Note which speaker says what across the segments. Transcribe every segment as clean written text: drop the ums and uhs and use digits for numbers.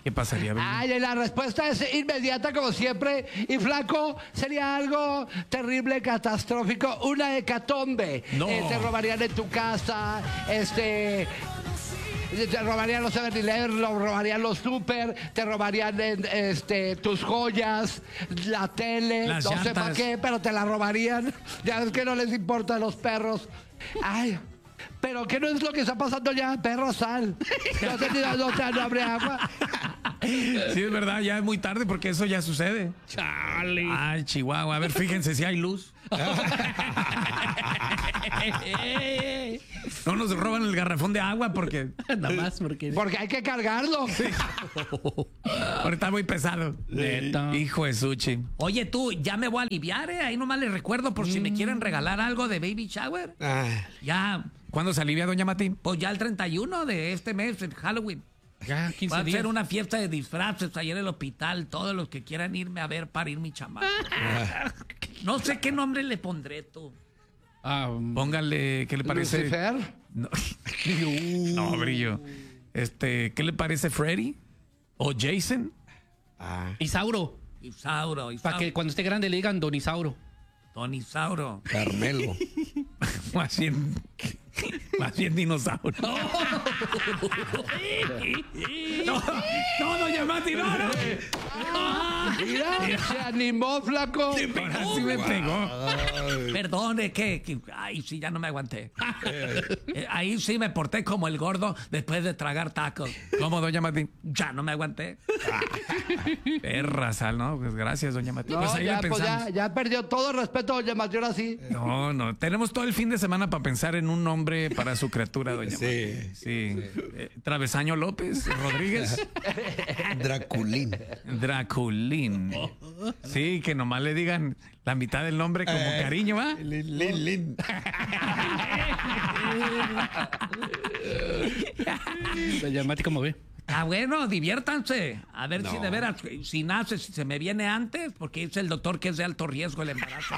Speaker 1: ¿Qué pasaría, Brillo?
Speaker 2: Ay, la respuesta es inmediata como siempre. Y flaco, sería algo terrible, catastrófico, una hecatombe.
Speaker 1: No.
Speaker 2: Te robarían en tu casa, te robarían los 7-Eleven, robarían los super, te robarían tus joyas, la tele,
Speaker 1: Las
Speaker 2: no sé
Speaker 1: llantas.
Speaker 2: para qué, pero te la robarían. Ya ves que no les importa a los perros. Ay, pero ¿qué no es lo que está pasando ya? Perro, sal. No abre agua.
Speaker 1: Sí, es verdad, ya es muy tarde porque eso ya sucede.
Speaker 3: Chale.
Speaker 1: Ay, Chihuahua. A ver, fíjense si hay luz. No nos roban el garrafón de agua porque
Speaker 3: Nada más porque...
Speaker 2: Porque hay que cargarlo.
Speaker 1: ahorita muy pesado.
Speaker 3: Neta.
Speaker 1: Hijo de Suchi.
Speaker 4: Oye, tú, ya me voy a aliviar, ¿eh? Ahí nomás les recuerdo por si me quieren regalar algo de baby shower. Ya,
Speaker 1: ¿Cuándo se alivia, doña Mati?
Speaker 4: pues ya el 31 de este mes, el Halloween.
Speaker 3: Ya,
Speaker 4: Va
Speaker 3: 15
Speaker 4: a
Speaker 3: días.
Speaker 4: ser una fiesta de disfraces ayer en el hospital. Todos los que quieran irme a ver parir mi chamaco. No sé qué nombre le pondré tú.
Speaker 1: Póngale, ¿qué le parece?
Speaker 2: Lucifer.
Speaker 1: No, no, Brillo. ¿Qué le parece Freddy? ¿O Jason?
Speaker 3: Isauro.
Speaker 4: Isauro,
Speaker 3: Para que cuando esté grande le digan Don Isauro.
Speaker 4: Don Isauro.
Speaker 5: Carmelo.
Speaker 1: Más bien dinosaurio. No, doña Mati, no.
Speaker 2: Mira, se animó, flaco.
Speaker 1: Ahora sí me pegó.
Speaker 4: Perdone, que ay, sí, ya no me aguanté. Ahí sí me porté como el gordo después de tragar tacos.
Speaker 1: ¿Cómo, doña Mati?
Speaker 4: Ya no me aguanté.
Speaker 1: Perra sal, ¿no? Pues gracias, doña Mati.
Speaker 2: No,
Speaker 1: Pues ahí
Speaker 2: ya,
Speaker 1: le
Speaker 2: pues
Speaker 1: pensamos.
Speaker 2: ya perdió todo el respeto, doña Mati, ahora sí.
Speaker 1: No. Tenemos todo el fin de semana para pensar en un nombre para su criatura, doña
Speaker 5: Sí.
Speaker 1: Mati. Sí. Travesaño López Rodríguez.
Speaker 5: Draculín.
Speaker 1: Draculín. Sí, que nomás le digan la mitad del nombre como cariño, ¿va?
Speaker 5: Lin.
Speaker 3: Doña Mati, ¿cómo ve?
Speaker 4: Ah, bueno, diviértanse. A ver si de veras, si nace, si se me viene antes, porque dice el doctor que es de alto riesgo el embarazo.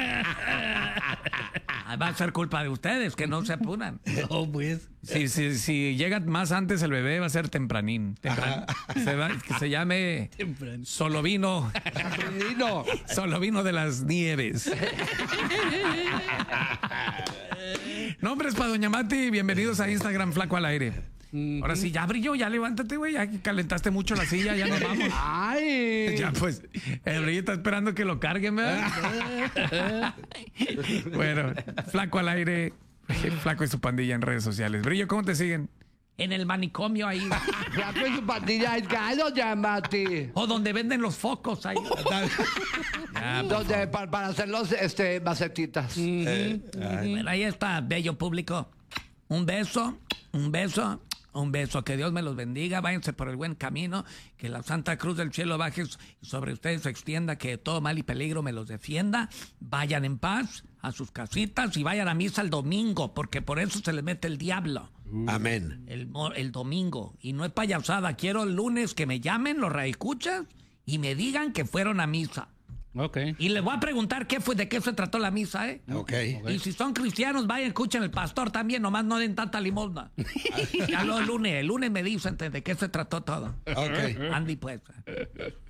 Speaker 4: Va a ser culpa de ustedes, que no se apuran.
Speaker 3: No, pues.
Speaker 1: Si llega más antes el bebé va a ser tempranín. Que se llame
Speaker 3: Temprano.
Speaker 1: Solovino.
Speaker 2: Vino.
Speaker 1: Solovino de las Nieves. Nombres para doña Mati. Bienvenidos a Instagram Flaco al Aire. Ahora sí, ya Brillo, ya levántate, güey. Ya calentaste mucho la silla, ya nos vamos.
Speaker 2: Ay.
Speaker 1: Ya, pues, el Brillo está esperando que lo carguen, ¿verdad? Bueno, Flaco al Aire. Flaco y su pandilla en redes sociales. Brillo, ¿cómo te siguen?
Speaker 4: En el manicomio ahí.
Speaker 2: Flaco y su pandilla, ay, doña Mati.
Speaker 4: O donde venden los focos ahí.
Speaker 1: Ya,
Speaker 2: Donde, para hacer los macetitas.
Speaker 4: Bueno, ahí está, bello público. Un beso, un beso. Un beso, que Dios me los bendiga, váyanse por el buen camino, que la Santa Cruz del Cielo baje sobre ustedes, se extienda, que todo mal y peligro me los defienda, vayan en paz a sus casitas y vayan a misa el domingo, porque por eso se les mete el diablo,
Speaker 5: Amén.
Speaker 4: el domingo, y no es payasada, quiero el lunes que me llamen los radioescuchas y me digan que fueron a misa.
Speaker 3: Ok.
Speaker 4: Y les voy a preguntar de qué se trató la misa, ¿eh?
Speaker 5: Ok.
Speaker 4: Y si son cristianos, vayan, escuchen el pastor también, nomás no den tanta limosna. Ya el lunes me dicen de qué se trató todo.
Speaker 5: Ok.
Speaker 4: Andy, pues.